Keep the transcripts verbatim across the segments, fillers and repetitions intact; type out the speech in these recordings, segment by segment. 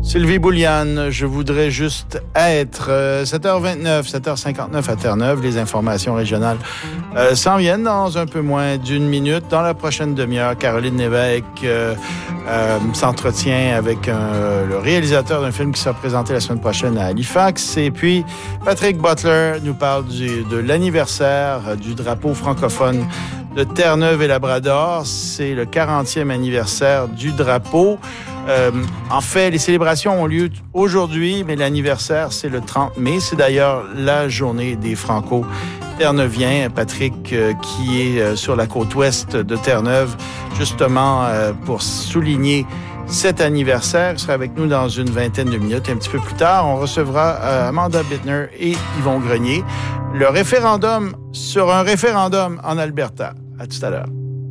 Sylvie Bouliane, je voudrais juste être euh, sept heures vingt-neuf, sept heures cinquante-neuf à Terre-Neuve. Les informations régionales euh, s'en viennent dans un peu moins d'une minute. Dans la prochaine demi-heure, Caroline Lévesque euh, euh, s'entretient avec un, le réalisateur d'un film qui sera présenté la semaine prochaine à Halifax. Et puis, Patrick Butler nous parle du, de l'anniversaire du drapeau francophone de Terre-Neuve et Labrador. C'est le quarantième anniversaire du drapeau. Euh, en fait, les célébrations ont lieu aujourd'hui, mais l'anniversaire, c'est le trente mai. C'est d'ailleurs la journée des Franco-Terreuviens. Patrick, euh, qui est euh, sur la côte ouest de Terre-Neuve, justement euh, pour souligner cet anniversaire. Il sera avec nous dans une vingtaine de minutes. Un petit peu plus tard, on recevra euh, Amanda Bittner et Yvon Grenier. Le référendum sur un référendum en Alberta. À tout à l'heure.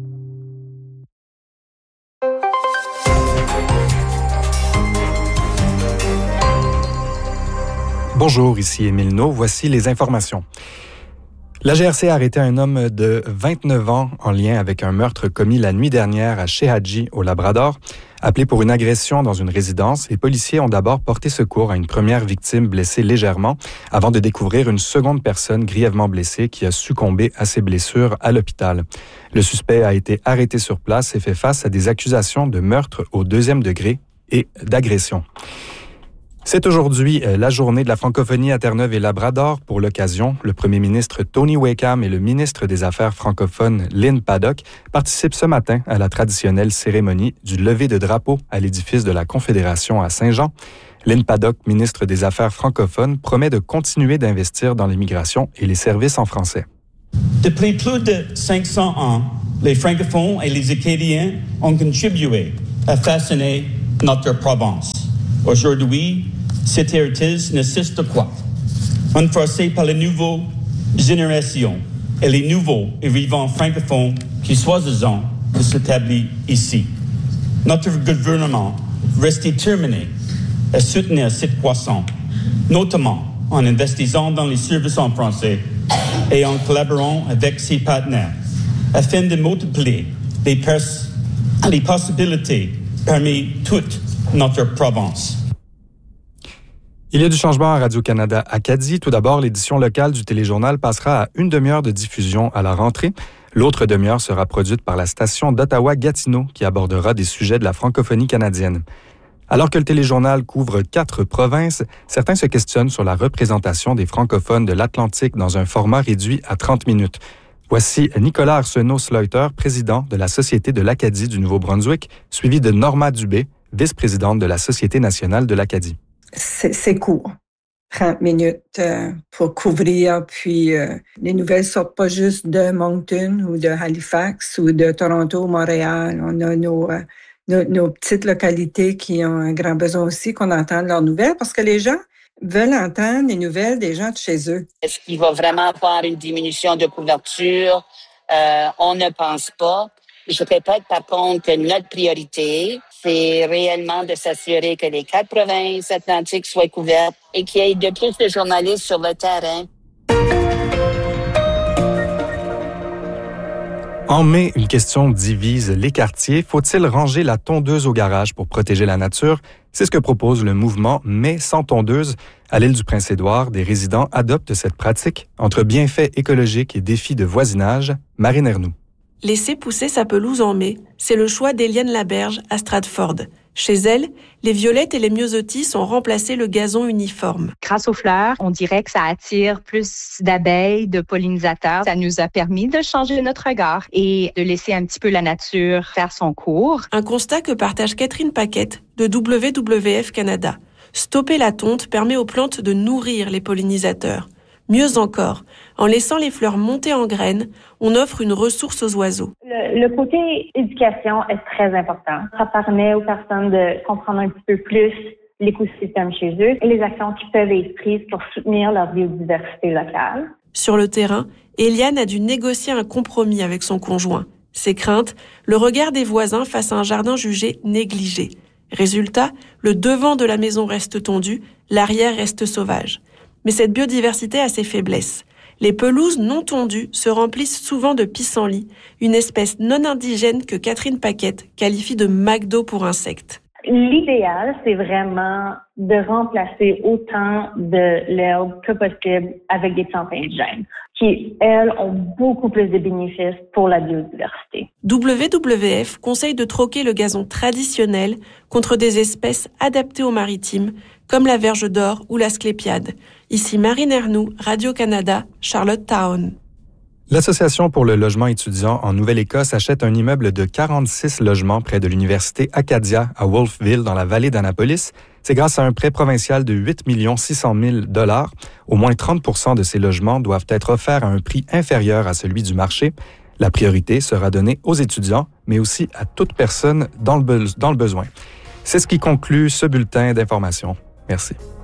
Bonjour, ici Émile Naud. Voici les informations. La G R C a arrêté un homme de vingt-neuf ans en lien avec un meurtre commis la nuit dernière à Shehaji, au Labrador. Appelé pour une agression dans une résidence, les policiers ont d'abord porté secours à une première victime blessée légèrement avant de découvrir une seconde personne grièvement blessée qui a succombé à ses blessures à l'hôpital. Le suspect a été arrêté sur place et fait face à des accusations de meurtre au deuxième degré et d'agression. C'est aujourd'hui la journée de la francophonie à Terre-Neuve et Labrador. Pour l'occasion, le premier ministre Tony Wakeham et le ministre des Affaires francophones Lynn Paddock participent ce matin à la traditionnelle cérémonie du lever de drapeau à l'édifice de la Confédération à Saint-Jean. Lynn Paddock, ministre des Affaires francophones, promet de continuer d'investir dans l'immigration et les services en français. Depuis plus de cinq cents ans, les francophones et les Acadiens ont contribué à façonner notre province. Aujourd'hui, cet héritage n'existe pas. Renforcé par les nouvelles générations et les nouveaux arrivants francophones qui choisissent de s'établir ici. Notre gouvernement reste déterminé à soutenir cette croissance, notamment en investissant dans les services en français et en collaborant avec ses partenaires, afin de multiplier les, pers- les possibilités parmi toute notre province. Il y a du changement à Radio-Canada Acadie. Tout d'abord, l'édition locale du téléjournal passera à une demi-heure de diffusion à la rentrée. L'autre demi-heure sera produite par la station d'Ottawa-Gatineau qui abordera des sujets de la francophonie canadienne. Alors que le téléjournal couvre quatre provinces, certains se questionnent sur la représentation des francophones de l'Atlantique dans un format réduit à trente minutes. Voici Nicolas Arsenault-Sleuter, président de la Société de l'Acadie du Nouveau-Brunswick, suivi de Norma Dubé, vice-présidente de la Société nationale de l'Acadie. C'est, c'est court, trente minutes euh, pour couvrir, puis euh, les nouvelles sortent pas juste de Moncton ou de Halifax ou de Toronto, Montréal. On a nos, euh, nos, nos petites localités qui ont un grand besoin aussi qu'on entende leurs nouvelles parce que les gens veulent entendre les nouvelles des gens de chez eux. Est-ce qu'il va vraiment avoir une diminution de couverture? Euh, on ne pense pas. Je répète par contre que notre priorité, c'est réellement de s'assurer que les quatre provinces atlantiques soient couvertes et qu'il y ait de plus de journalistes sur le terrain. En mai, une question divise les quartiers. Faut-il ranger la tondeuse au garage pour protéger la nature? C'est ce que propose le mouvement Mai sans tondeuse. À l'île du Prince-Édouard, des résidents adoptent cette pratique. Entre bienfaits écologiques et défis de voisinage, Marine Ernoux. Laisser pousser sa pelouse en mai, c'est le choix d'Éliane Laberge à Stratford. Chez elle, les violettes et les myosotis ont remplacé le gazon uniforme. Grâce aux fleurs, on dirait que ça attire plus d'abeilles, de pollinisateurs. Ça nous a permis de changer notre regard et de laisser un petit peu la nature faire son cours. Un constat que partage Catherine Paquette de W W F Canada. Stopper la tonte permet aux plantes de nourrir les pollinisateurs. Mieux encore, en laissant les fleurs monter en graines, on offre une ressource aux oiseaux. Le, le côté éducation est très important. Ça permet aux personnes de comprendre un petit peu plus l'écosystème chez eux et les actions qui peuvent être prises pour soutenir leur biodiversité locale. Sur le terrain, Eliane a dû négocier un compromis avec son conjoint. Ses craintes, le regard des voisins face à un jardin jugé négligé. Résultat, le devant de la maison reste tondu, l'arrière reste sauvage. Mais cette biodiversité a ses faiblesses. Les pelouses non tondues se remplissent souvent de pissenlits, une espèce non indigène que Catherine Paquette qualifie de McDo pour insectes. L'idéal, c'est vraiment de remplacer autant de l'herbe que possible avec des plantes indigènes, qui, elles, ont beaucoup plus de bénéfices pour la biodiversité. W W F conseille de troquer le gazon traditionnel contre des espèces adaptées au maritime, comme la verge d'or ou l'asclépiade. Ici Marine Ernoult, Radio-Canada, Charlottetown. L'Association pour le logement étudiant en Nouvelle-Écosse achète un immeuble de quarante-six logements près de l'Université Acadia à Wolfville, dans la vallée d'Annapolis. C'est grâce à un prêt provincial de huit millions six cent mille dollars. Au moins trente pour cent de ces logements doivent être offerts à un prix inférieur à celui du marché. La priorité sera donnée aux étudiants, mais aussi à toute personne dans le, be- dans le besoin. C'est ce qui conclut ce bulletin d'information. Merci.